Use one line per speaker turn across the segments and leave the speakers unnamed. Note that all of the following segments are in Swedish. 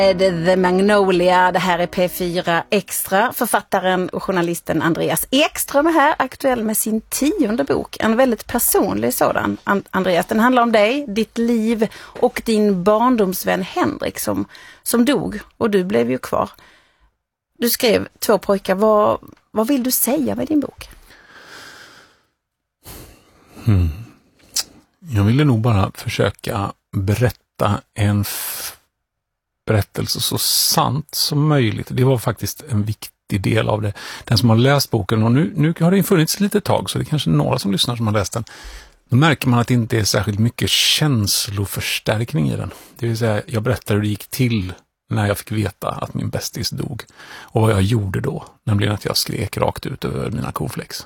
The Magnolia, det här är P4 Extra. Författaren och journalisten Andreas Ekström är här, aktuell med sin 10:e bok. En väldigt personlig sådan, Andreas. Den handlar om dig, ditt liv och din barndomsvän Henrik som dog. Och du blev ju kvar. Du skrev 2 pojkar. Vad vill du säga med din bok?
Jag ville nog bara försöka berätta en berättelse så sant som möjligt. Det var faktiskt en viktig del av det. Den som har läst boken, och nu har det funnits lite tag, så det är kanske några som lyssnar som har läst den. Då märker man att det inte är särskilt mycket känsloförstärkning i den. Det vill säga, jag berättar hur det gick till när jag fick veta att min bästis dog. Och vad jag gjorde då, nämligen att jag skrek rakt ut över mina cornflakes.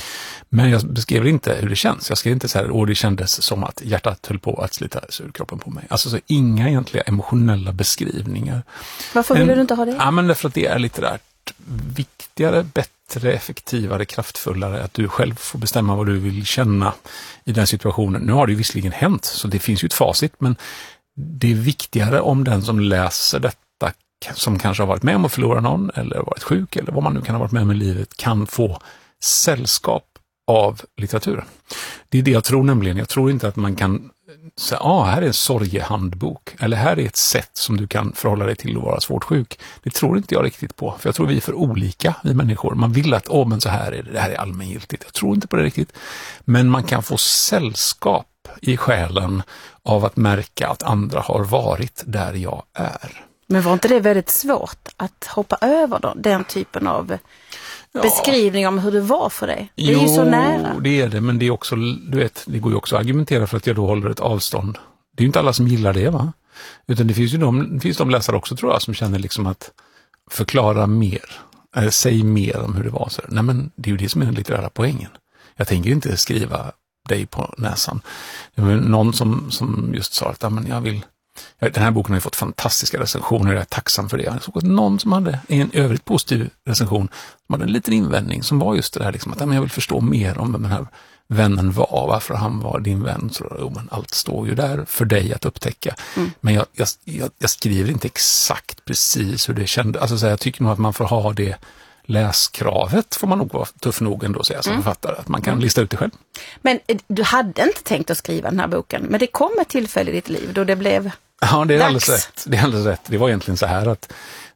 Men jag beskrev inte hur det känns. Jag skrev inte så här, och det kändes som att hjärtat höll på att slita ur kroppen på mig. Alltså så inga egentliga emotionella beskrivningar.
Varför ville du inte ha det?
Ja, men därför att det är litterärt viktigare, bättre, effektivare, kraftfullare att du själv får bestämma vad du vill känna i den situationen. Nu har det ju visserligen hänt, så det finns ju ett facit, men det är viktigare om den som läser detta, som kanske har varit med om att förlora någon eller varit sjuk eller vad man nu kan ha varit med om i livet, kan få sällskap av litteraturen. Det är det jag tror nämligen. Jag tror inte att man kan säga, här är en sorgehandbok, eller här är ett sätt som du kan förhålla dig till att vara svårt sjuk. Det tror inte jag riktigt på, för jag tror vi är för olika, vi människor. Man vill att, men så här är det här är allmängiltigt. Jag tror inte på det riktigt. Men man kan få sällskap i själen av att märka att andra har varit där jag är.
Men var inte det väldigt svårt att hoppa över den typen av beskrivning om hur det var för dig? Det är ju så nära.
Det är det, men det är också, du vet, det går ju också att argumentera för att jag då håller ett avstånd. Det är ju inte alla som gillar det, va? Utan det finns ju de läsare också, tror jag, som känner liksom att förklara mer, eller säg mer om hur det var. Så, nej, men det är ju det som är den litterära poängen. Jag tänker inte skriva dig på näsan. Det var någon som just sa att men jag vill. Den här boken har ju fått fantastiska recensioner, jag är tacksam för det. Jag såg att någon som hade en övrigt positiv recension, som hade en liten invändning som var just det här liksom, att jag vill förstå mer om vem den här vännen var, varför han var din vän. Så, men allt står ju där för dig att upptäcka. Men jag skriver inte exakt precis hur det kändes. Alltså, så jag tycker nog att man får ha det läskravet, får man nog vara tuff nog ändå, säga som författare, att man kan lista ut det själv. Men
du hade inte tänkt att skriva den här boken, men det kom ett tillfälle i ditt liv då det blev
det är alldeles rätt. Det är alldeles rätt. Det var egentligen så här att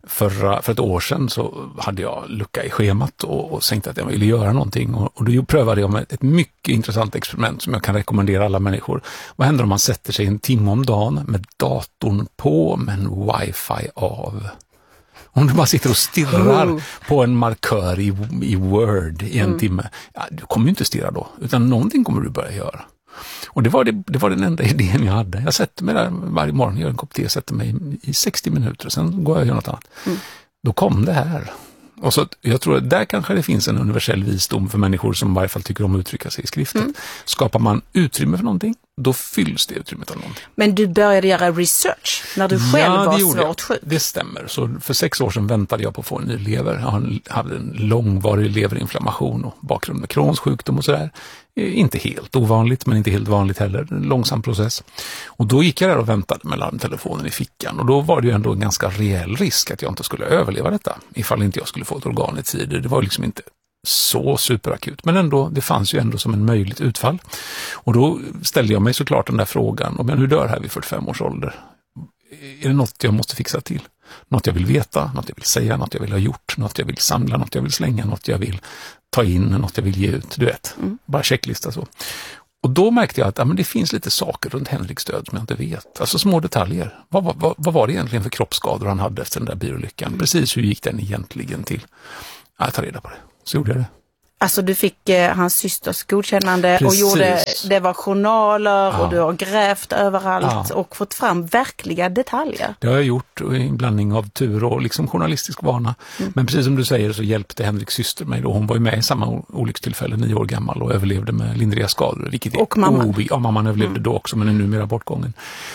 för ett år sedan så hade jag lucka i schemat och tänkte att jag ville göra någonting, och då prövade jag med ett mycket intressant experiment som jag kan rekommendera alla människor. Vad händer om man sätter sig en timme om dagen med datorn på men wifi av? Om du bara sitter och stirrar på en markör i Word i en timme, du kommer ju inte stirra då, utan någonting kommer du börja göra. Och det var den enda idén jag hade. Jag sätter mig där varje morgon, gör en kopp te, sätter mig i 60 minuter och sen går jag och gör något annat. Då kom det här. Och så jag tror att där kanske det finns en universell visdom för människor som i varje fall tycker om att uttrycka sig i skriften. Skapar man utrymme för någonting, då fylls det utrymmet av någonting.
Men du började göra research när du själv var svårt sjuk.
Det stämmer. Så för 6 år sedan väntade jag på att få en ny lever. Jag hade en långvarig leverinflammation och bakgrund med Crohns sjukdom och sådär. Inte helt ovanligt, men inte helt vanligt heller. En långsam process. Och då gick jag där och väntade med larmtelefonen i fickan. Och då var det ju ändå en ganska reell risk att jag inte skulle överleva detta. Ifall inte jag skulle få ett organ i tid. Det var liksom inte så superakut. Men ändå, det fanns ju ändå som en möjligt utfall. Och då ställde jag mig såklart den där frågan. Om jag nu dör här vid 45 års ålder, är det något jag måste fixa till? Något jag vill veta, något jag vill säga, något jag vill ha gjort, något jag vill samla, något jag vill slänga, något jag vill ta in, något jag vill ge ut, du vet. Bara checklista så. Och då märkte jag att det finns lite saker runt Henriks död som jag inte vet. Alltså små detaljer. Vad var det egentligen för kroppsskador han hade efter den där bilolyckan? Precis hur gick den egentligen till? Jag tar reda på det. Så gjorde jag det.
Alltså du fick hans systers godkännande. Precis. Och det var journaler och du har grävt överallt och fått fram verkliga detaljer.
Det har jag gjort, i en blandning av tur och liksom journalistisk vana. Men precis som du säger så hjälpte Henriks syster mig då. Hon var ju med i samma olyckstillfälle, 9 år gammal, och överlevde med lindriga skador.
Och mamman.
Mamman överlevde då också, men är numera bortgången.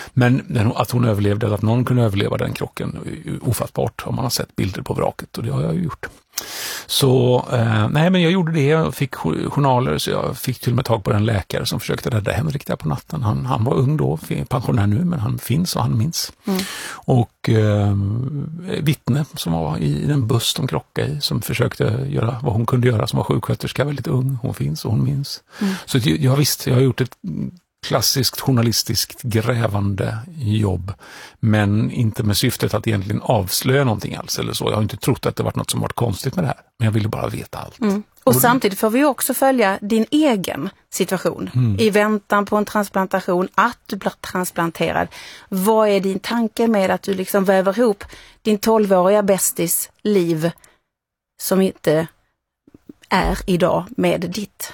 Men att hon överlevde, eller att någon kunde överleva den krocken, är ofattbart om man har sett bilder på vraket, och det har jag ju gjort. Så nej, men jag gjorde det. Jag fick journaler, så jag fick till och med tag på en läkare som försökte rädda Henrik där på natten. Han var ung då, pensionär nu, men han finns och han minns. Och vittne som var i den buss de krockade i, som försökte göra vad hon kunde göra, som var sjuksköterska, väldigt ung. Hon finns och hon minns. Så jag visst, jag har gjort ett klassiskt journalistiskt grävande jobb, men inte med syftet att egentligen avslöja någonting alls eller så. Jag har inte trott att det varit något som varit konstigt med det här, men jag ville bara veta allt.
Och samtidigt får vi också följa din egen situation i väntan på en transplantation, att du blir transplanterad. Vad är din tanke med att du liksom väver ihop din 12-åriga bästis liv som inte är idag med ditt?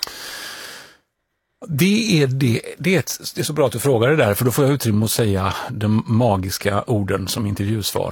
Det är så bra att du frågar det där, för då får jag utrymme att säga de magiska orden som intervjusvar.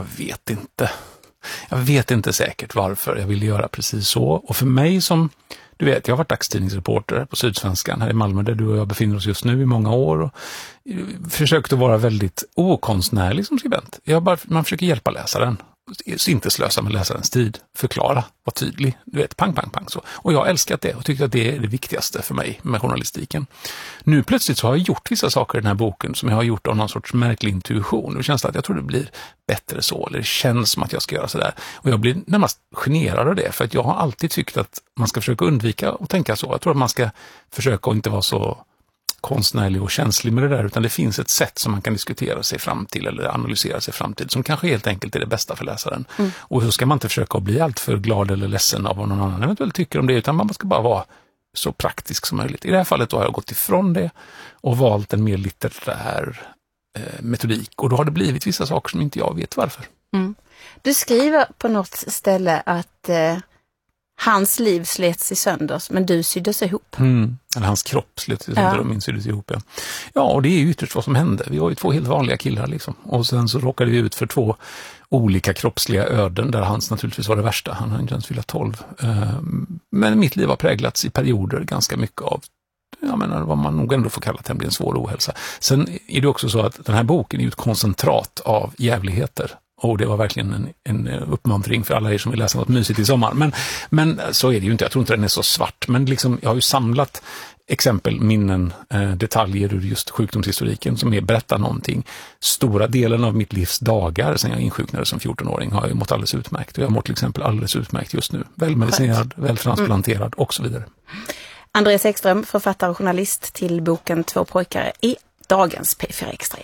Jag vet inte säkert varför jag ville göra precis så. Och för mig som, du vet, jag har varit dagstidningsreporter på Sydsvenskan här i Malmö, där du och jag befinner oss just nu i många år, och försökte vara väldigt okonstnärlig som skribent. Man försöker hjälpa läsaren. Inte slösa med läsarens tid, förklara, vara tydlig, du vet, pang så. Och jag har älskat det och tyckte att det är det viktigaste för mig med journalistiken. Nu plötsligt så har jag gjort vissa saker i den här boken som jag har gjort av någon sorts märklig intuition. Det känns att jag tror det blir bättre så, eller det känns som att jag ska göra sådär. Och jag blir närmast generad av det, för att jag har alltid tyckt att man ska försöka undvika att tänka så. Jag tror att man ska försöka att inte vara så konstnärlig och känslig med det där, utan det finns ett sätt som man kan diskutera sig fram till eller analysera sig fram till, som kanske helt enkelt är det bästa för läsaren. Och så ska man inte försöka att bli allt för glad eller ledsen av vad någon annan eventuellt tycker om det, utan man ska bara vara så praktisk som möjligt. I det här fallet då har jag gått ifrån det och valt en mer litterär metodik, och då har det blivit vissa saker som inte jag vet varför.
Du skriver på något ställe att hans liv slets i sönders, men du syddes ihop.
Eller hans kropp slets i sönder och min syddes ihop. Ja, och det är ju ytterst vad som hände. Vi var ju två helt vanliga killar liksom. Och sen så råkade vi ut för två olika kroppsliga öden, där hans naturligtvis var det värsta. Han hade inte ens fyllt 12. Men mitt liv har präglats i perioder ganska mycket av, jag menar, vad man nog ändå får kalla tämligen svår ohälsa. Sen är det också så att den här boken är ett koncentrat av jävligheter. Och det var verkligen en uppmuntring för alla er som vill läsa något mysigt i sommar. Men så är det ju inte. Jag tror inte den är så svart. Men liksom, jag har ju samlat exempel, minnen, detaljer ur just sjukdomshistoriken som berättar någonting. Stora delen av mitt livs dagar sedan jag insjuknade som 14-åring har jag mått alldeles utmärkt. Och jag mår till exempel alldeles utmärkt just nu. Välmedicinerad, vältransplanterad och så vidare.
Andreas Ekström, författare och journalist till boken 2 pojkar i dagens P4 Extra.